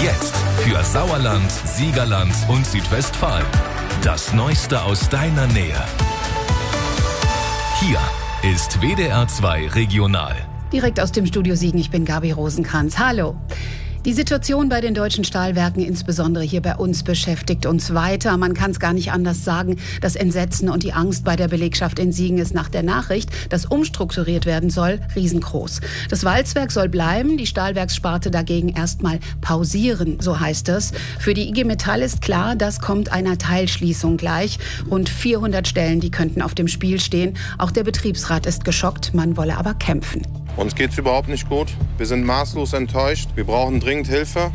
Jetzt für Sauerland, Siegerland und Südwestfalen. Das Neueste aus deiner Nähe. Hier ist WDR 2 Regional. Direkt aus dem Studio Siegen, ich bin Gabi Rosenkranz. Hallo. Die Situation bei den deutschen Stahlwerken, insbesondere hier bei uns, beschäftigt uns weiter. Man kann es gar nicht anders sagen. Das Entsetzen und die Angst bei der Belegschaft in Siegen ist nach der Nachricht, dass umstrukturiert werden soll, riesengroß. Das Walzwerk soll bleiben, die Stahlwerkssparte dagegen erstmal pausieren, so heißt es. Für die IG Metall ist klar, das kommt einer Teilschließung gleich. Rund 400 Stellen, die könnten auf dem Spiel stehen. Auch der Betriebsrat ist geschockt, man wolle aber kämpfen. Uns geht's überhaupt nicht gut. Wir sind maßlos enttäuscht. Wir brauchen dringend Hilfe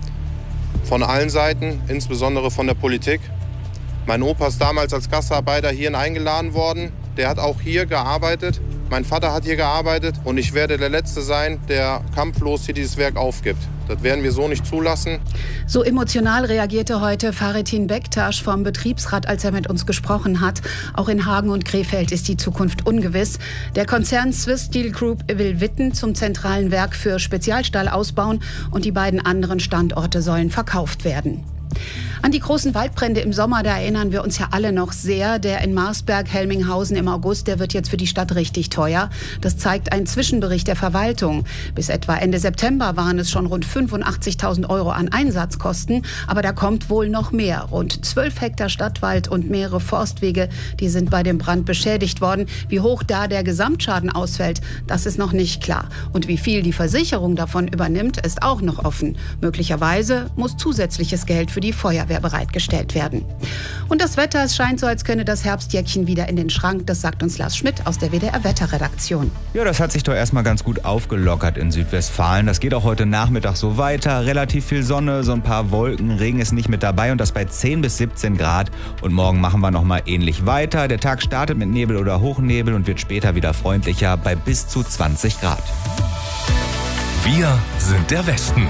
von allen Seiten, insbesondere von der Politik. Mein Opa ist damals als Gastarbeiter hierhin eingeladen worden. Der hat auch hier gearbeitet. Mein Vater hat hier gearbeitet und ich werde der Letzte sein, der kampflos hier dieses Werk aufgibt. Das werden wir so nicht zulassen. So emotional reagierte heute Faretin Bektasch vom Betriebsrat, als er mit uns gesprochen hat. Auch in Hagen und Krefeld ist die Zukunft ungewiss. Der Konzern Swiss Steel Group will Witten zum zentralen Werk für Spezialstahl ausbauen und die beiden anderen Standorte sollen verkauft werden. An die großen Waldbrände im Sommer, da erinnern wir uns ja alle noch sehr. Der in Marsberg-Helminghausen im August, der wird jetzt für die Stadt richtig teuer. Das zeigt ein Zwischenbericht der Verwaltung. Bis etwa Ende September waren es schon rund 85.000 € an Einsatzkosten. Aber da kommt wohl noch mehr. Rund 12 Hektar Stadtwald und mehrere Forstwege, die sind bei dem Brand beschädigt worden. Wie hoch da der Gesamtschaden ausfällt, das ist noch nicht klar. Und wie viel die Versicherung davon übernimmt, ist auch noch offen. Möglicherweise muss zusätzliches Geld für die Feuerwehr bereitgestellt werden. Und das Wetter, es scheint so, als könne das Herbstjäckchen wieder in den Schrank. Das sagt uns Lars Schmidt aus der WDR-Wetterredaktion. Ja, das hat sich doch erstmal ganz gut aufgelockert in Südwestfalen. Das geht auch heute Nachmittag so weiter. Relativ viel Sonne, so ein paar Wolken, Regen ist nicht mit dabei und das bei 10 bis 17 Grad. Und morgen machen wir nochmal ähnlich weiter. Der Tag startet mit Nebel oder Hochnebel und wird später wieder freundlicher bei bis zu 20 Grad. Wir sind der Westen.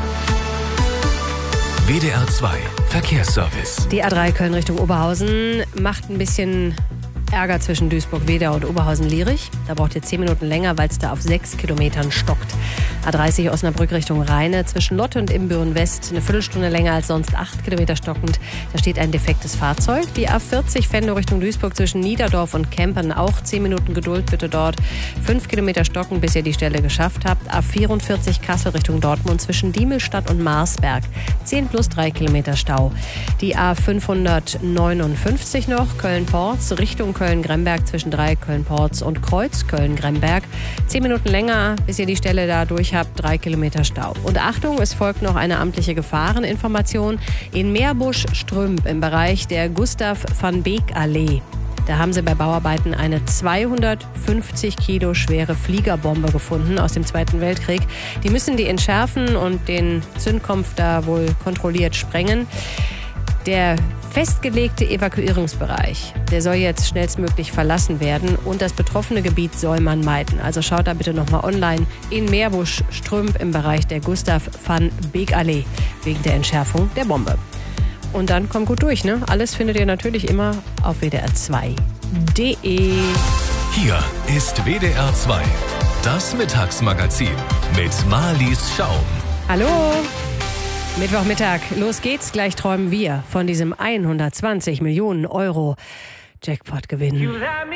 WDR 2 Verkehrsservice. Die A3 Köln Richtung Oberhausen macht ein bisschen Ärger zwischen Duisburg-Wedau und Oberhausen-Lierich. Da braucht ihr 10 Minuten länger, weil es da auf 6 Kilometern stockt. A30 Osnabrück Richtung Rheine zwischen Lotte und Imbüren West eine Viertelstunde länger als sonst, 8 Kilometer stockend. Da steht ein defektes Fahrzeug. Die A40 Venlo Richtung Duisburg zwischen Niederdorf und Kempen auch 10 Minuten Geduld bitte dort. 5 Kilometer stocken, bis ihr die Stelle geschafft habt. A44 Kassel Richtung Dortmund zwischen Diemelstadt und Marsberg. 10 plus 3 Kilometer Stau. Die A559 noch Köln-Porz Richtung Köln-Gremberg zwischen Köln-Porz und Kreuz Köln-Gremberg. 10 Minuten länger, bis ihr die Stelle da durch habt, 3 Kilometer Stau. Und Achtung, es folgt noch eine amtliche Gefahreninformation in Meerbusch-Strümp im Bereich der Gustav-van-Beek-Allee. Da haben sie bei Bauarbeiten eine 250 Kilo schwere Fliegerbombe gefunden aus dem Zweiten Weltkrieg. Die müssen die entschärfen und den Zündkopf da wohl kontrolliert sprengen. Der festgelegte Evakuierungsbereich, der soll jetzt schnellstmöglich verlassen werden und das betroffene Gebiet soll man meiden. Also schaut da bitte nochmal online in Meerbusch-Strümp im Bereich der Gustav-van-Beek-Allee wegen der Entschärfung der Bombe. Und dann kommt gut durch, ne? Alles findet ihr natürlich immer auf WDR2.de. Hier ist WDR 2, das Mittagsmagazin mit Marlies Schaum. Hallo! Mittwochmittag, los geht's. Gleich träumen wir von diesem 120 Millionen € Jackpot-Gewinn.